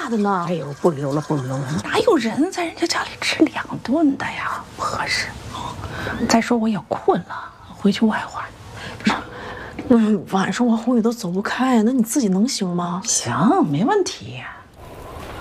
的呢。 哎呦，不留了，不留了， 哪有人在人家家里吃2顿的呀？不合适。再说我也困了，回去外会儿。 晚上我也都走不开，那你自己能行吗？ 行，没问题。